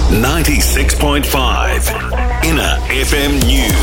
96.5 Inner FM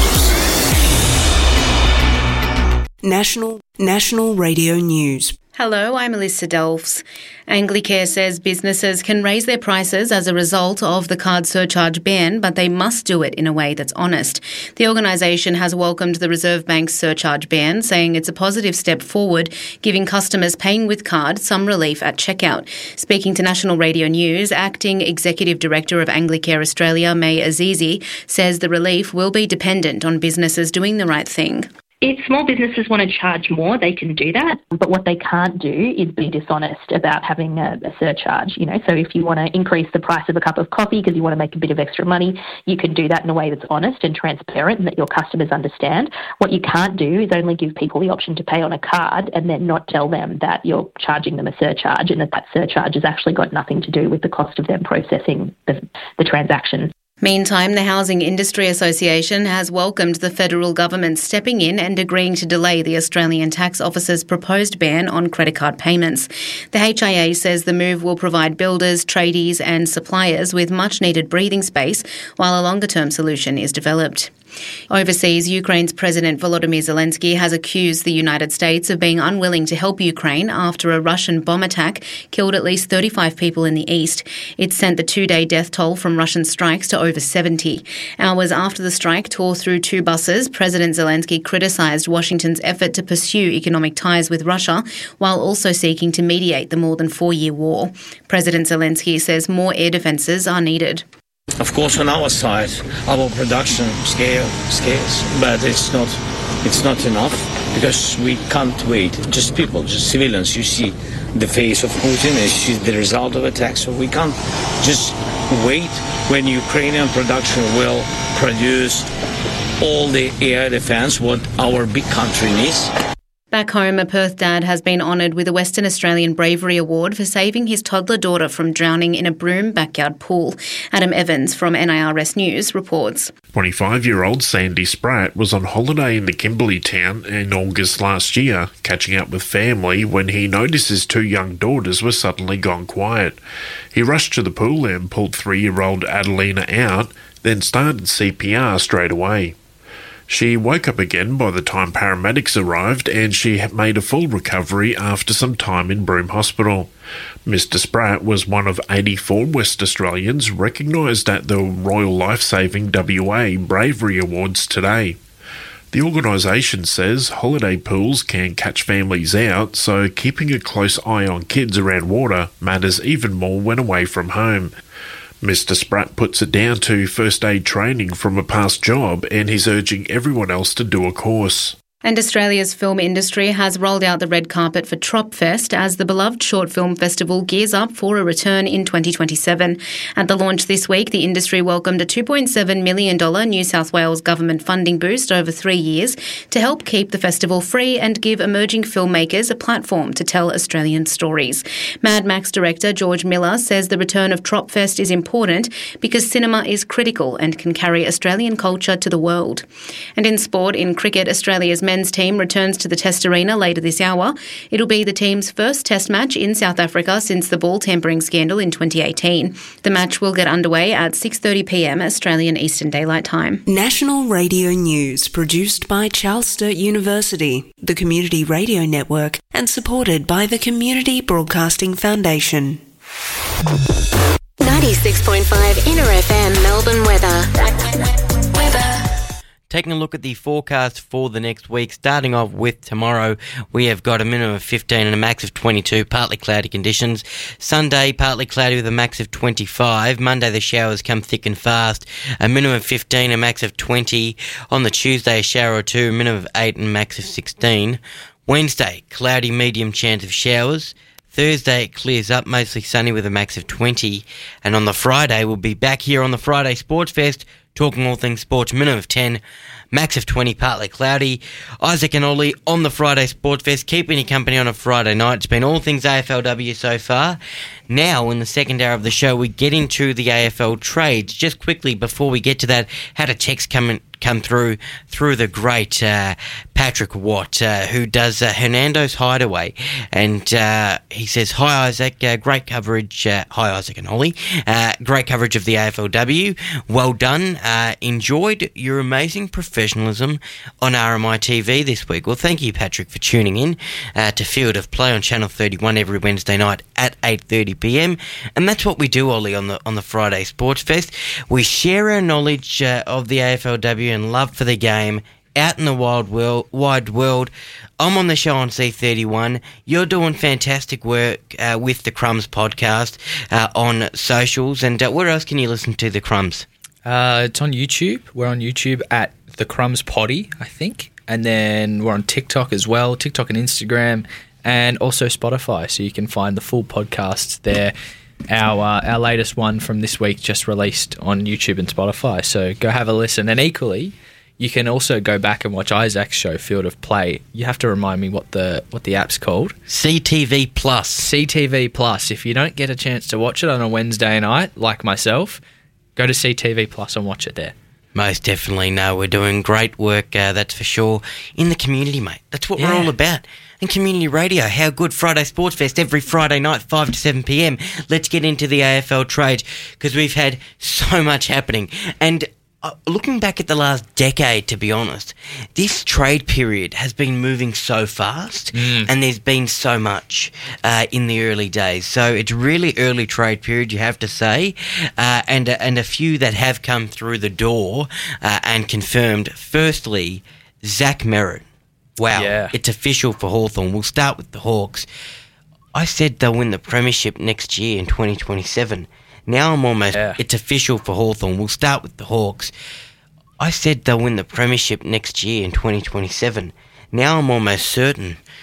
News. National Radio News. Hello, I'm Alyssa Delfs. Anglicare says businesses can raise their prices as a result of the card surcharge ban, but they must do it in a way that's honest. The organisation has welcomed the Reserve Bank's surcharge ban, saying it's a positive step forward, giving customers paying with card some relief at checkout. Speaking to National Radio News, Acting Executive Director of Anglicare Australia, May Azizi, says the relief will be dependent on businesses doing the right thing. If small businesses want to charge more, they can do that. But what they can't do is be dishonest about having a surcharge. So if you want to increase the price of a cup of coffee because you want to make a bit of extra money, you can do that in a way that's honest and transparent and that your customers understand. What you can't do is only give people the option to pay on a card and then not tell them that you're charging them a surcharge and that surcharge has actually got nothing to do with the cost of them processing the transaction. Meantime, the Housing Industry Association has welcomed the federal government stepping in and agreeing to delay the Australian Tax Office's proposed ban on credit card payments. The HIA says the move will provide builders, tradies and suppliers with much-needed breathing space while a longer-term solution is developed. Overseas, Ukraine's President Volodymyr Zelensky has accused the United States of being unwilling to help Ukraine after a Russian bomb attack killed at least 35 people in the east. It sent the two-day death toll from Russian strikes to over 70. Hours after the strike tore through two buses, President Zelensky criticised Washington's effort to pursue economic ties with Russia while also seeking to mediate the more than 4-year war. President Zelensky says more air defences are needed. Of course, on our side, our production scales, but it's not enough because we can't wait. Just people, just civilians. You see the face of Putin, you see the result of attack. So we can't just wait when Ukrainian production will produce all the air defense what our big country needs. Back home, a Perth dad has been honoured with a Western Australian Bravery Award for saving his toddler daughter from drowning in a Broome backyard pool. Adam Evans from NIRS News reports. 25-year-old Sandy Spratt was on holiday in the Kimberley town in August last year, catching up with family when he noticed his two young daughters were suddenly gone quiet. He rushed to the pool and pulled 3-year-old Adelina out, then started CPR straight away. She woke up again by the time paramedics arrived and she had made a full recovery after some time in Broome Hospital. Mr Spratt was one of 84 West Australians recognised at the Royal Lifesaving WA Bravery Awards today. The organisation says holiday pools can catch families out, so keeping a close eye on kids around water matters even more when away from home. Mr Spratt puts it down to first aid training from a past job and he's urging everyone else to do a course. And Australia's film industry has rolled out the red carpet for Tropfest as the beloved short film festival gears up for a return in 2027. At the launch this week, the industry welcomed a $2.7 million New South Wales government funding boost over 3 years to help keep the festival free and give emerging filmmakers a platform to tell Australian stories. Mad Max director George Miller says the return of Tropfest is important because cinema is critical and can carry Australian culture to the world. And in sport, in cricket, Australia's men's team returns to the Test Arena later this hour. It'll be the team's first Test match in South Africa since the ball tampering scandal in 2018. The match will get underway at 6:30pm Australian Eastern Daylight Time. National Radio News produced by Charles Sturt University, the Community Radio Network, and supported by the Community Broadcasting Foundation. 96.5 Inner FM Melbourne weather. Taking a look at the forecast for the next week, starting off with tomorrow, we have got a minimum of 15 and a max of 22, partly cloudy conditions. Sunday, partly cloudy with a max of 25. Monday, the showers come thick and fast, a minimum of 15, a max of 20. On the Tuesday, a shower or two, a minimum of 8 and a max of 16. Wednesday, cloudy, medium chance of showers. Thursday, it clears up, mostly sunny with a max of 20. And on the Friday, we'll be back here on the Friday Sports Fest, talking all things sports, minimum of 10, max of 20, partly cloudy. Isaac and Ollie on the Friday Sports Fest, keeping you company on a Friday night. It's been all things AFLW so far. Now, in the second hour of the show, we get into the AFL trades. Just quickly, before we get to that, had a text come come through the great Patrick Watt, who does Hernando's Hideaway. And he says, "Hi, Isaac. Great coverage." Hi, Isaac and Ollie. Great coverage of the AFLW. Well done. Enjoyed your amazing professionalism on RMI TV this week. Well, thank you, Patrick, for tuning in to Field of Play on Channel 31 every Wednesday night at 8:30 p.m. And that's what we do, Ollie, on the Friday Sports Fest. We share our knowledge of the AFLW and love for the game out in the wide world. I'm on the show on C31. You're doing fantastic work with the Crumbs podcast on socials. And where else can you listen to the Crumbs? It's on YouTube. We're on YouTube at the Crumbs Potty, I think. And then we're on TikTok as well, TikTok and Instagram, and also Spotify. So you can find the full podcasts there. Our latest one from this week just released on YouTube and Spotify. So go have a listen. And equally, you can also go back and watch Isaac's show, Field of Play. You have to remind me what the app's called. CTV Plus. CTV Plus. If you don't get a chance to watch it on a Wednesday night, like myself, go to CTV Plus and watch it there. Most definitely. No, we're doing great work, that's for sure, in the community, mate. That's what we're all about. And community radio, how good. Friday Sports Fest every Friday night, 5 to 7 p.m. Let's get into the AFL trades, because we've had so much happening. And looking back at the last decade, to be honest, this trade period has been moving so fast, and there's been so much in the early days. So it's really early trade period, you have to say, and a few that have come through the door and confirmed. Firstly, Zach Merritt. Wow, It's official for Hawthorn. We'll start with the Hawks. I said they'll win the premiership next year in 2027. Now I'm almost... It's official for Hawthorn. We'll start with the Hawks. I said they'll win the premiership next year in 2027. Now I'm almost certain